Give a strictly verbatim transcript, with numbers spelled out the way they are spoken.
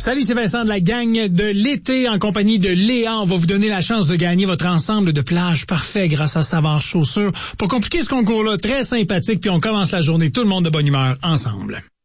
Salut, c'est Vincent de la gang de l'été en compagnie de Léa. On va vous donner la chance de gagner votre ensemble de plage parfait grâce à Savard Chaussures. Pour compliquer ce concours-là, très sympathique, puis on commence la journée tout le monde de bonne humeur ensemble.